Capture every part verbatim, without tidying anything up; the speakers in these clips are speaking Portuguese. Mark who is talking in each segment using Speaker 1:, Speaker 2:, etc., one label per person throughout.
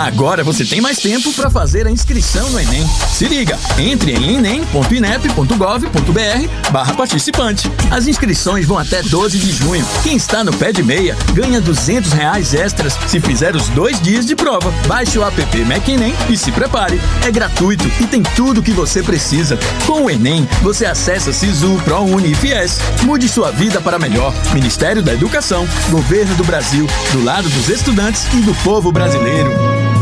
Speaker 1: Agora você tem mais tempo para fazer a inscrição no Enem. Se liga, entre em enem ponto inep ponto gov ponto br barra participante. As inscrições vão até doze de junho. Quem está no pé de meia ganha duzentos reais extras se fizer os dois dias de prova. Baixe o app MacEnem e se prepare. É gratuito e tem tudo o que você precisa. Com o Enem, você acessa Sisu, ProUni e Fies. Mude sua vida para melhor. Ministério da Educação, Governo do Brasil, do lado dos estudantes e do povo brasileiro.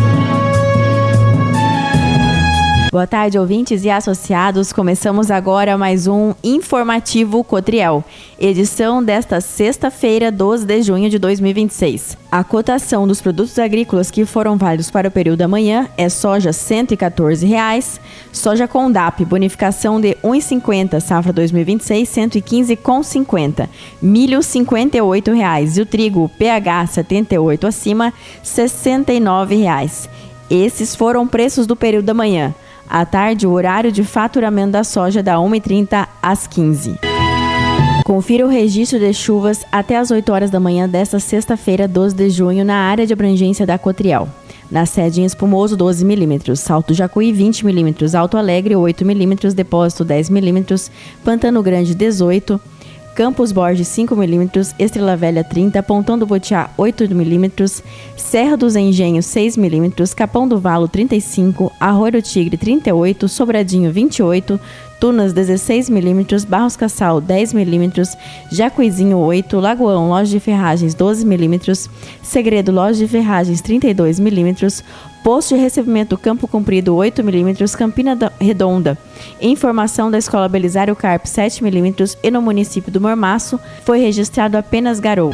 Speaker 2: Boa tarde, ouvintes e associados. Começamos agora mais um Informativo Cotriel, edição desta sexta-feira, doze de junho de dois mil e vinte e seis. A cotação dos produtos agrícolas que foram válidos para o período da manhã é soja cento e quatorze reais, soja Condap, bonificação de um real e cinquenta centavos, safra dois mil e vinte e seis, cento e quinze reais e cinquenta centavos, milho cinquenta e oito reais e o trigo P H setenta e oito acima, sessenta e nove reais. Esses foram preços do período da manhã. À tarde, o horário de faturamento da soja da uma e trinta às quinze. Confira o registro de chuvas até às oito horas da manhã desta sexta-feira, doze de junho, na área de abrangência da Cotriel. Na sede em Espumoso, doze milímetros, Salto Jacuí, vinte milímetros, Alto Alegre, oito milímetros, Depósito, dez milímetros, Pantano Grande, dezoito, Campos Borges, cinco milímetros, Estrela Velha, trinta, Pontão do Botiá, oito milímetros, Serra dos Engenhos, seis milímetros, Capão do Valo, trinta e cinco, Arroio do Tigre, trinta e oito, Sobradinho, vinte e oito, Tunas, dezesseis milímetros, Barros Cassal, dez milímetros, Jacuizinho, oito, Lagoão, Loja de Ferragens, doze milímetros, Segredo, Loja de Ferragens, trinta e dois milímetros, Posto de Recebimento Campo Comprido, oito milímetros, Campina Redonda. Informação da Escola Belisário Carpe, sete milímetros, e no município do Mormaço foi registrado apenas garoa.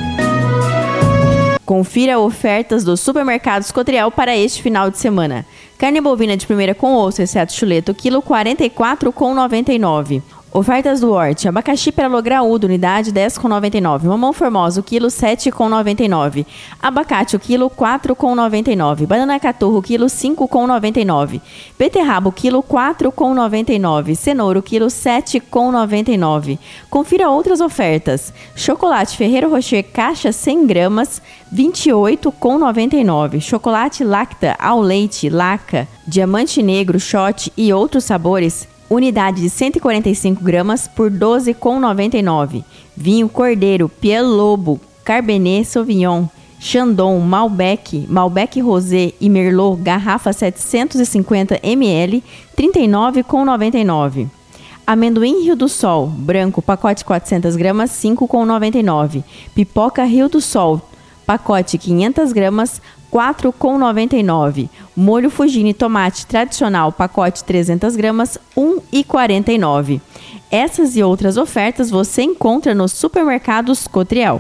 Speaker 2: Confira ofertas dos supermercados Cotriel para este final de semana. Carne bovina de primeira com osso, exceto chuleto, quilo quarenta e quatro reais e noventa e nove centavos. Ofertas do Horti: abacaxi Pérola graúdo, unidade dez reais e noventa e nove centavos. Mamão formoso, quilo sete reais e noventa e nove centavos. Abacate, o quilo quatro reais e noventa e nove centavos. Banana caturro, quilo cinco reais e noventa e nove centavos. Beterraba, quilo quatro reais e noventa e nove centavos. Cenoura, quilo sete reais e noventa e nove centavos. Confira outras ofertas. Chocolate Ferrero Rocher, caixa cem gramas, vinte e oito reais e noventa e nove centavos. Chocolate Lacta ao leite, Laca, Diamante Negro, Shot e outros sabores, unidade de cento e quarenta e cinco gramas por doze reais e noventa e nove centavos. Vinho Cordeiro, Piel Lobo, Cabernet Sauvignon, Chandon, Malbec, Malbec Rosé e Merlot, garrafa setecentos e cinquenta mililitros, trinta e nove reais e noventa e nove centavos. Amendoim Rio do Sol, branco, pacote quatrocentas gramas, cinco reais e noventa e nove centavos. Pipoca Rio do Sol, pacote quinhentas gramas, quatro reais e noventa e nove centavos. Molho Fugini tomate tradicional, pacote trezentas gramas, um real e quarenta e nove centavos. Essas e outras ofertas você encontra nos supermercados Cotriel.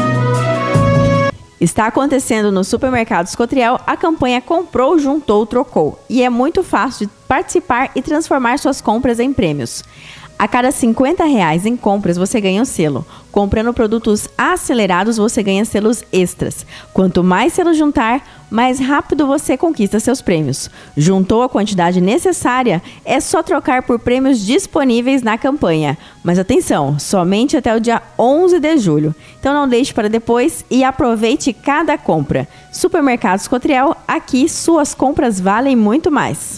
Speaker 2: Está acontecendo nos supermercados Cotriel a campanha Comprou, Juntou, Trocou. E é muito fácil de participar e transformar suas compras em prêmios. A cada cinquenta reais em compras, você ganha um selo. Comprando produtos acelerados, você ganha selos extras. Quanto mais selos juntar, mais rápido você conquista seus prêmios. Juntou a quantidade necessária, é só trocar por prêmios disponíveis na campanha. Mas atenção, somente até o dia onze de julho. Então não deixe para depois e aproveite cada compra. Supermercados Cotriel, aqui suas compras valem muito mais.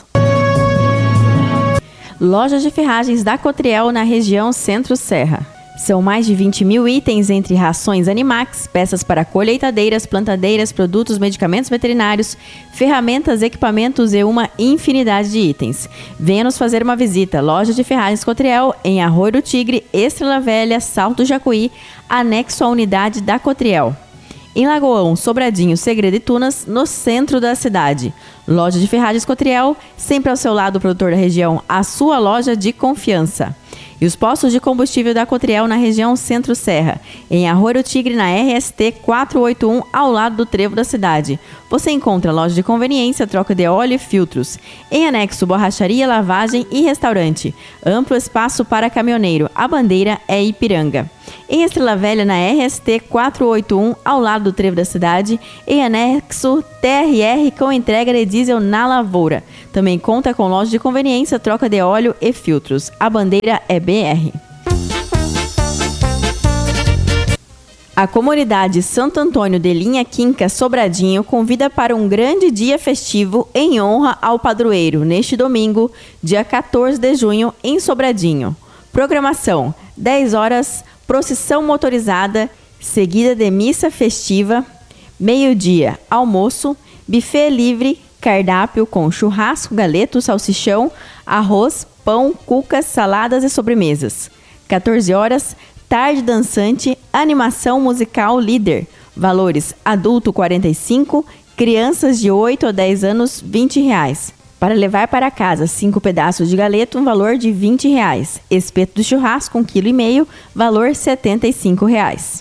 Speaker 2: Lojas de ferragens da Cotriel na região Centro-Serra. São mais de vinte mil itens entre rações Animax, peças para colheitadeiras, plantadeiras, produtos, medicamentos veterinários, ferramentas, equipamentos e uma infinidade de itens. Venha nos fazer uma visita. Loja de ferragens Cotriel em Arroio do Tigre, Estrela Velha, Salto Jacuí, anexo à unidade da Cotriel. Em Lagoão, Sobradinho, Segredo e Tunas, no centro da cidade. Loja de ferragens Cotriel, sempre ao seu lado, o produtor da região, a sua loja de confiança. E os postos de combustível da Cotriel na região Centro-Serra, em Arroio do Tigre, na R S T quatrocentos e oitenta e um, ao lado do trevo da cidade. Você encontra loja de conveniência, troca de óleo e filtros. Em anexo, borracharia, lavagem e restaurante. Amplo espaço para caminhoneiro. A bandeira é Ipiranga. Em Estrela Velha, na R S T quatrocentos e oitenta e um, ao lado do trevo da cidade. Em anexo, T R R com entrega de diesel na lavoura. Também conta com loja de conveniência, troca de óleo e filtros. A bandeira é B R. A comunidade Santo Antônio de Linha Quinca Sobradinho convida para um grande dia festivo em honra ao padroeiro, neste domingo, dia quatorze de junho, em Sobradinho. Programação: dez horas, procissão motorizada, seguida de missa festiva, meio-dia, almoço, buffet livre, cardápio com churrasco, galeto, salsichão, arroz, pão, cucas, saladas e sobremesas. quatorze horas, tarde dançante, animação musical líder. Valores: adulto quarenta e cinco, crianças de oito a dez anos vinte reais. Para levar para casa cinco pedaços de galeto, um valor de vinte reais. Espeto do churrasco, um quilo e meio, valor setenta e cinco reais.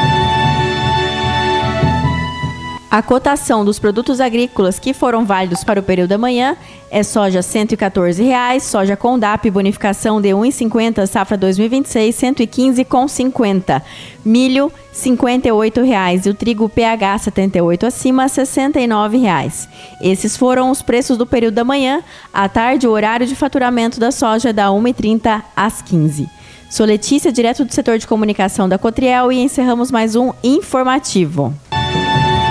Speaker 2: A cotação dos produtos agrícolas que foram válidos para o período da manhã é soja cento e quatorze reais, soja Condap bonificação de um real e cinquenta centavos, safra dois mil e vinte e seis, cento e quinze reais e cinquenta centavos. Milho cinquenta e oito reais e o trigo P H setenta e oito acima sessenta e nove reais. Esses foram os preços do período da manhã. À tarde, o horário de faturamento da soja é da uma e trinta às quinze. Sou Letícia, direto do setor de comunicação da Cotriel, e encerramos mais um informativo.